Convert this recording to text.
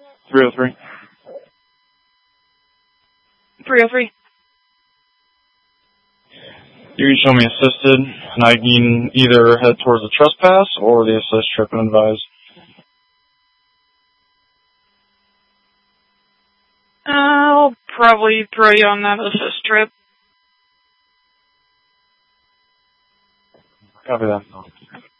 303. 303. You can show me assisted, and I can either head towards the trespass or the assist trip and advise. I'll probably throw you on that assist trip. Copy that.